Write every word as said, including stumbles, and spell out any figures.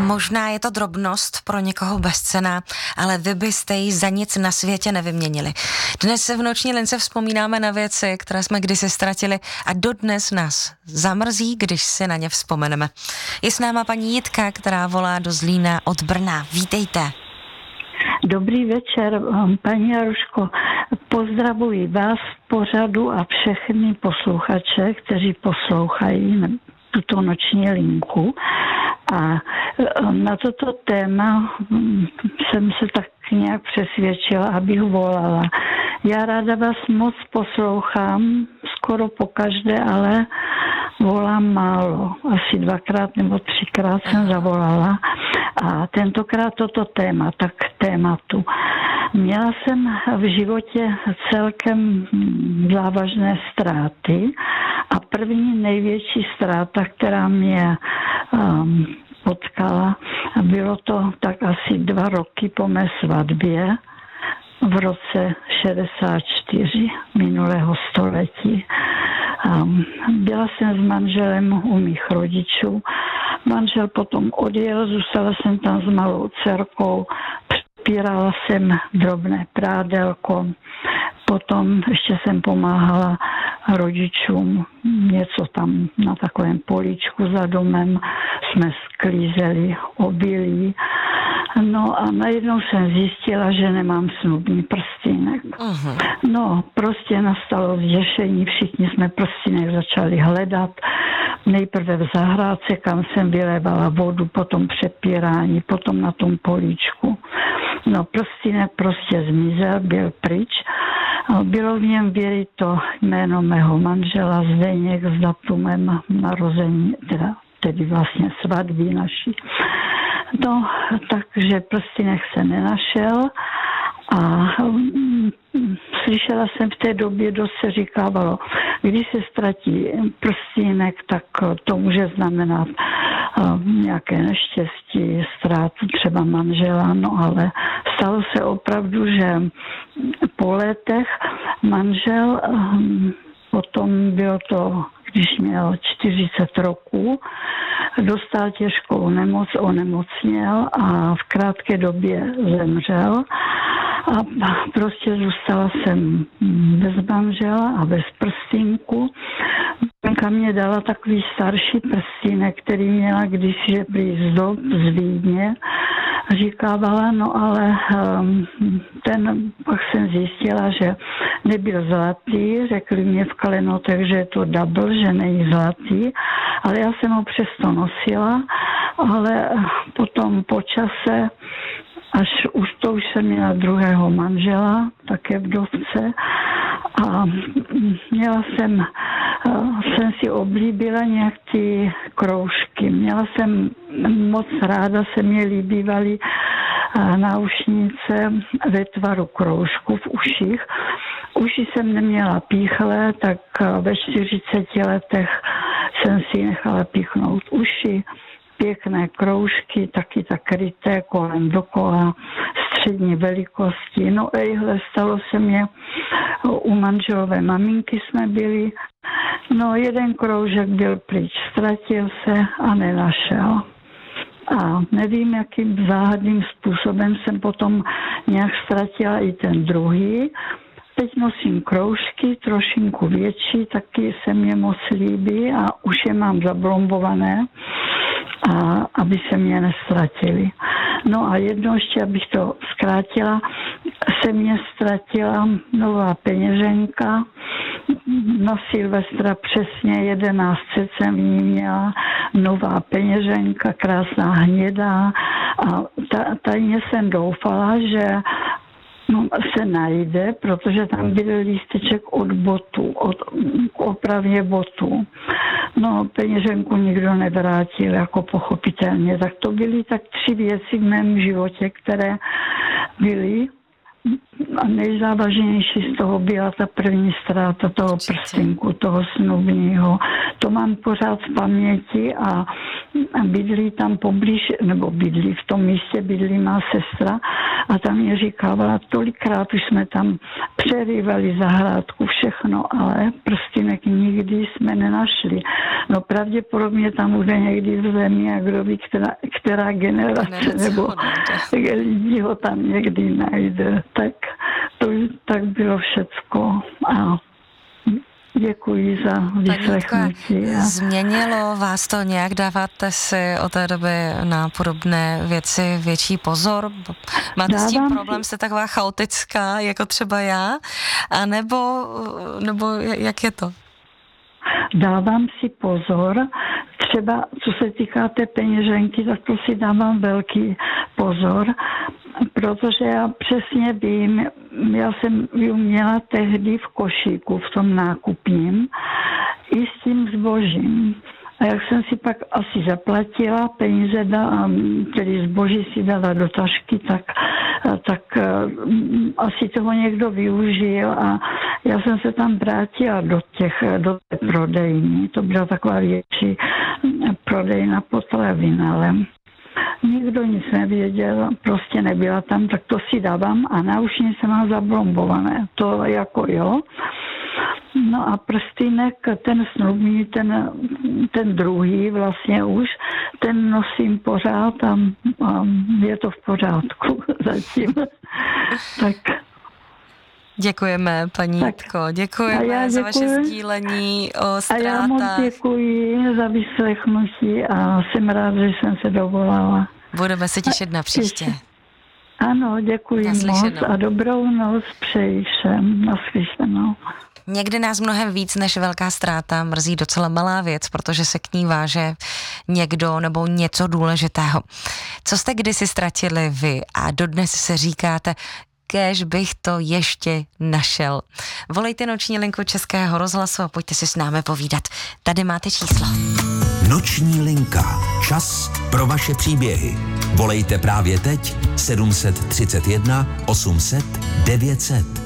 Možná je to drobnost pro někoho bezcenná, ale vy byste ji za nic na světě nevyměnili. Dnes se v Noční lince vzpomínáme na věci, které jsme kdysi ztratili a dodnes nás zamrzí, když si na ně vzpomeneme. Je s náma paní Jitka, která volá do Zlína od Brna. Vítejte. Dobrý večer, paní Jaruško. Pozdravuji vás v pořadu a všechny posluchače, kteří poslouchají tuto noční linku. A na toto téma jsem se tak nějak přesvědčila, abych volala. Já ráda vás moc poslouchám, skoro pokaždé, ale volám málo. Asi dvakrát nebo třikrát jsem zavolala. A tentokrát toto téma, tak tématu. Měla jsem v životě celkem závažné ztráty a první největší ztráta, která mě um, potkala, bylo to tak asi dva roky po mé svatbě v roce šedesát čtyři minulého století. Um, byla jsem s manželem u mých rodičů. Manžel potom odjel, zůstala jsem tam s malou dcerkou, přepírala jsem drobné prádelko, potom ještě jsem pomáhala rodičům, něco tam na takovém políčku za domem jsme sklízeli obilí. No a najednou jsem zjistila, že nemám snubní prstýnek. Uh-huh. No, prostě nastalo zděšení, všichni jsme prstýnek začali hledat. Nejprve v zahrádce, kam jsem vylévala vodu, potom přepírání, potom na tom políčku. No, prstýnek prostě zmizel, byl pryč. Bylo v něm vyryto jméno mého manžela Zdeněk s datumem narození, teda, tedy vlastně svatby naší. No, takže prstýnek se nenašel a um, slyšela jsem v té době, dost se říkávalo, když se ztratí prstýnek, tak to může znamenat um, nějaké neštěstí, ztrátu třeba manžela, no ale stalo se opravdu, že po letech manžel, um, potom bylo to, když měl čtyřicet roků, dostal těžkou nemoc, onemocněl a v krátké době zemřel. A prostě zůstala jsem bez manžela a bez prstýnku. Mamka mě dala takový starší prstýnek, který měla kdysi prý z dob z Vídně. Říkávala, no ale um, ten, pak jsem zjistila, že nebyl zlatý, řekli mě v klenotech, že je to double, že není zlatý, ale já jsem ho přesto nosila, ale potom po čase, až už to už jsem měla druhého manžela, také vdovce, a měla jsem, jsem si oblíbila nějak ty kroužky. Měla jsem moc ráda, se mě líbívaly náušnice ve tvaru kroužku v uších. Uši jsem neměla píchlé, tak ve čtyřiceti letech jsem si nechala píchnout uši. Pěkné kroužky, taky tak kryté kolem dokola, střední velikosti. No ejhle, stalo se mě, u manželové maminky jsme byli, no jeden kroužek byl pryč, ztratil se a nenašel. A nevím, jakým záhadným způsobem jsem potom nějak ztratila i ten druhý. Teď nosím kroužky, trošinku větší, taky se mě moc líbí a už je mám zablombované, a aby se mě nestratili. No a jedno ještě, abych to zkrátila, se mě ztratila nová peněženka. Na Silvestra přesně jedenáct set jsem v ní měla, nová peněženka, krásná hnědá a ta, tajně jsem doufala, že no, se najde, protože tam byl lísteček od botu, od opravě botu. No, peněženku nikdo nevrátil, jako pochopitelně. Tak to byly tak tři věci v mém životě, které byly. a nejzávažnější z toho byla ta první ztráta toho prstinku, toho snubního. To mám pořád v paměti a, a bydlí tam poblíž, nebo bydlí v tom místě, bydlí má sestra a tam mě říkávala, tolikrát už jsme tam přerývali zahrádku, všechno, ale prstinek nikdy jsme nenašli. No pravděpodobně tam bude někdy v zemi a kdo ví, která, která generace nebo lidi ho tam někdy najde. Tak to tak bylo všecko a děkuji za vyslechnutí. Změnilo vás to nějak? Dáváte si od té doby na podobné věci větší pozor? Máte Dávám s tím problém, jste taková chaotická, jako třeba já? A nebo, nebo jak je to? Dávám si pozor, třeba co se týká té peněženky, tak to si dávám velký pozor, protože já přesně vím, já jsem ji měla tehdy v košíku, v tom nákupním, i s tím zbožím. A jak jsem si pak asi zaplatila, peníze dala, tedy zboží si dala do tašky, tak, tak asi toho někdo využil a já jsem se tam vrátila do těch, do té prodejny. To byla taková větší prodejna potravin, ale nikdo nic nevěděl, prostě nebyla tam, tak to si dávám a náušnice mám zablombované. To jako jo. No a prstýnek, ten snubní, ten, ten druhý vlastně už, ten nosím pořád a, a je to v pořádku zatím. Tak. Děkujeme, paní tak. Jitko, děkujeme za vaše sdílení o ztrátách. A já moc děkuji za vyslechnutí a jsem rád, že jsem se dovolala. Budeme se těšit na příště. Ano, děkuji moc a dobrou noc přeji všem. Naslyšenou. Někdy nás mnohem víc než velká ztráta mrzí docela malá věc, protože se k ní váže někdo nebo něco důležitého. Co jste kdysi ztratili vy a dodnes se říkáte, kéž bych to ještě našel. Volejte noční linku Českého rozhlasu a pojďte si s námi povídat. Tady máte číslo. Noční linka. Čas pro vaše příběhy. Volejte právě teď sedm set třicet jedna osm set devět set.